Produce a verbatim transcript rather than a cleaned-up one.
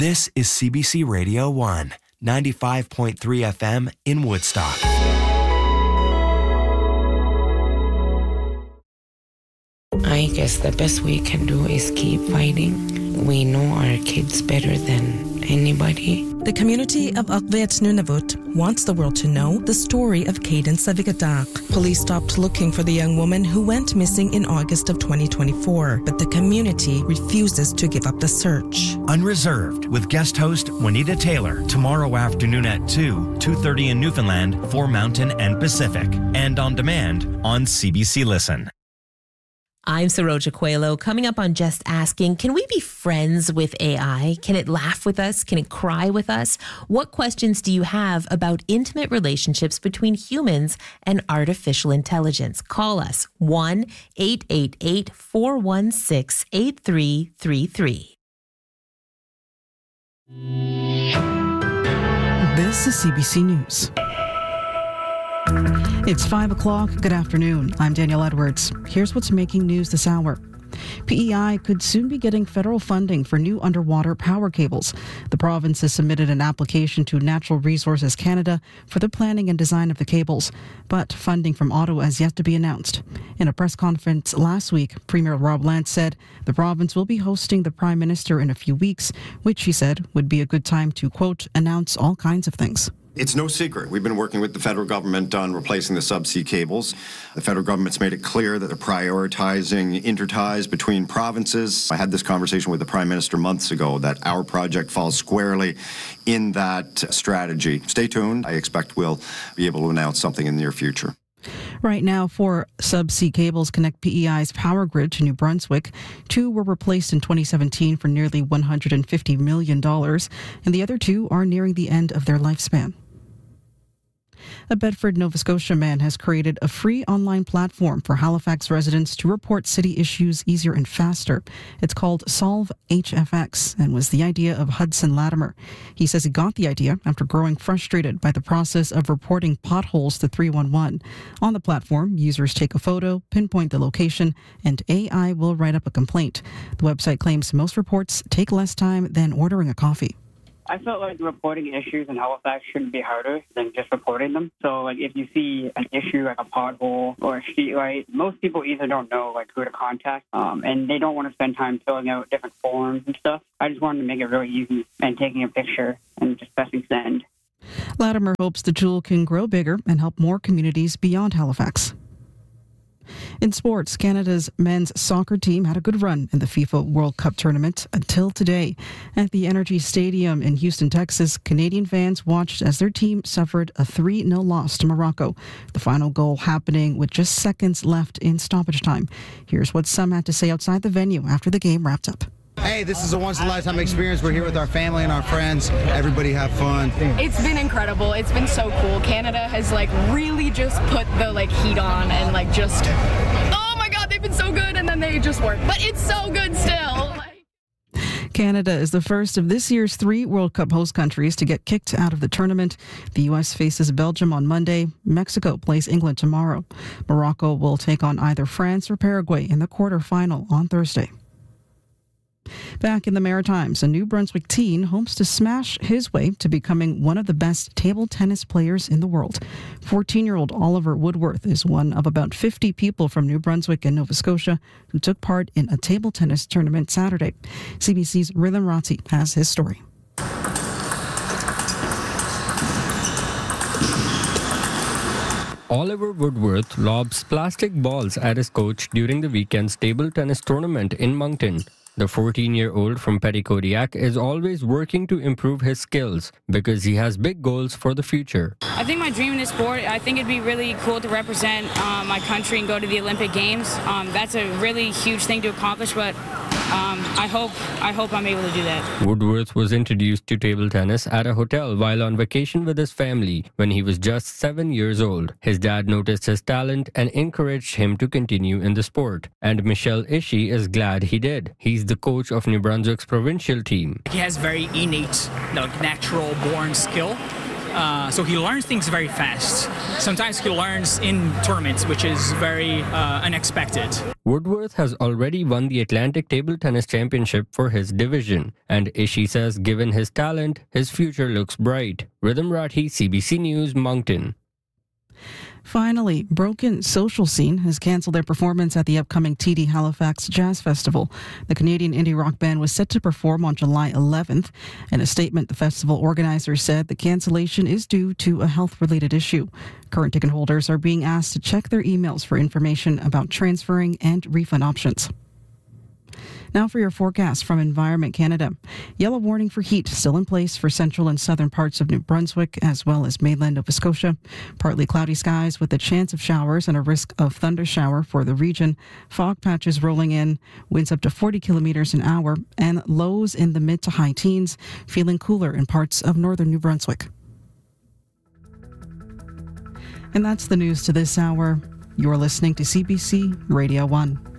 This is C B C Radio one, ninety-five point three F M in Woodstock. I guess the best we can do is keep fighting. We know our kids better than anybody. The community of Akvet Nunavut wants the world to know the story of Kaden Savigadak. Police stopped looking for the young woman who went missing in August of twenty twenty-four, but the community refuses to give up the search. Unreserved with guest host Juanita Taylor tomorrow afternoon at two, two thirty in Newfoundland for Mountain and Pacific, and on demand on C B C Listen. I'm Saroja Coelho. Coming up on Just Asking, can we be friends with A I? Can it laugh with us? Can it cry with us? What questions do you have about intimate relationships between humans and artificial intelligence? Call us one eight eight eight, four one six, eight three three three. This is C B C News. It's five o'clock. Good afternoon. I'm Danielle Edwards. Here's what's making news this hour. P E I could soon be getting federal funding for new underwater power cables. The province has submitted an application to Natural Resources Canada for the planning and design of the cables, but funding from Ottawa has yet to be announced. In a press conference last week, Premier Rob Lance said the province will be hosting the Prime Minister in a few weeks, which he said would be a good time to, quote, announce all kinds of things. It's no secret. We've been working with the federal government on replacing the subsea cables. The federal government's made it clear that they're prioritizing interties between provinces. I had this conversation with the Prime Minister months ago that our project falls squarely in that strategy. Stay tuned. I expect we'll be able to announce something in the near future. Right now, four subsea cables connect P E I's power grid to New Brunswick. Two were replaced in twenty seventeen for nearly one hundred fifty million dollars, and the other two are nearing the end of their lifespan. A Bedford, Nova Scotia man has created a free online platform for Halifax residents to report city issues easier and faster. It's called Solve H F X and was the idea of Hudson Latimer. He says he got the idea after growing frustrated by the process of reporting potholes to three one one. On the platform, users take a photo, pinpoint the location, and A I will write up a complaint. The website claims most reports take less time than ordering a coffee. I felt like reporting issues in Halifax shouldn't be harder than just reporting them. So, like, if you see an issue like a pothole or a streetlight, most people either don't know, like, who to contact, um, and they don't want to spend time filling out different forms and stuff. I just wanted to make it really easy and taking a picture and just pressing send. Latimer hopes the tool can grow bigger and help more communities beyond Halifax. In sports, Canada's men's soccer team had a good run in the FIFA World Cup tournament until today. At the Energy Stadium in Houston, Texas, Canadian fans watched as their team suffered a three nil loss to Morocco, the final goal happening with just seconds left in stoppage time. Here's what some had to say outside the venue after the game wrapped up. Hey, this is a once-in-a-lifetime experience. We're here with our family and our friends. Everybody have fun. It's been incredible. It's been so cool. Canada has, like, really just put the, like, heat on and, like, just, oh, my God, they've been so good, and then they just weren't. But it's so good still. Canada is the first of this year's three World Cup host countries to get kicked out of the tournament. The U S faces Belgium on Monday. Mexico plays England tomorrow. Morocco will take on either France or Paraguay in the quarterfinal on Thursday. Back in the Maritimes, a New Brunswick teen hopes to smash his way to becoming one of the best table tennis players in the world. fourteen-year-old Oliver Woodworth is one of about fifty people from New Brunswick and Nova Scotia who took part in a table tennis tournament Saturday. C B C's Rhythm Rati has his story. Oliver Woodworth lobs plastic balls at his coach during the weekend's table tennis tournament in Moncton. The fourteen-year-old from Petitcodiac is always working to improve his skills because he has big goals for the future. I think my dream in this sport, I think it'd be really cool to represent uh, my country and go to the Olympic Games. Um, that's a really huge thing to accomplish, but um, I hope I hope I'm able to do that. Woodworth was introduced to table tennis at a hotel while on vacation with his family when he was just seven years old. His dad noticed his talent and encouraged him to continue in the sport. And Michelle Ishii is glad he did. He's the coach of New Brunswick's provincial team. He has very innate, like, natural born skill. Uh, so he learns things very fast. Sometimes he learns in tournaments, which is very uh, unexpected. Woodworth has already won the Atlantic Table Tennis Championship for his division, and Ishii says given his talent, his future looks bright. Rhythm Rathi, C B C News, Moncton. Finally, Broken Social Scene has canceled their performance at the upcoming T D Halifax Jazz Festival. The Canadian indie rock band was set to perform on July eleventh. In a statement, the festival organizers said the cancellation is due to a health-related issue. Current ticket holders are being asked to check their emails for information about transferring and refund options. Now for your forecast from Environment Canada. Yellow warning for heat still in place for central and southern parts of New Brunswick as well as mainland Nova Scotia. Partly cloudy skies with a chance of showers and a risk of thunder shower for the region. Fog patches rolling in, winds up to forty kilometers an hour, and lows in the mid to high teens, feeling cooler in parts of northern New Brunswick. And that's the news to this hour. You're listening to C B C Radio one.